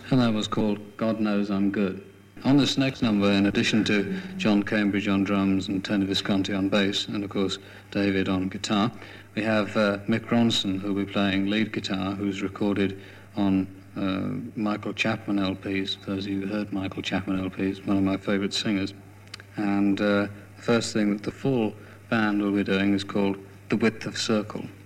And that was called God Knows I'm Good. On this next number, in addition to John Cambridge on drums and Tony Visconti on bass, and of course David on guitar, we have Mick Ronson, who will be playing lead guitar, who's recorded on Michael Chapman LPs. For those of you who heard Michael Chapman LPs, one of my favourite singers. And the first thing that the full band will be doing is called The Width of Circle.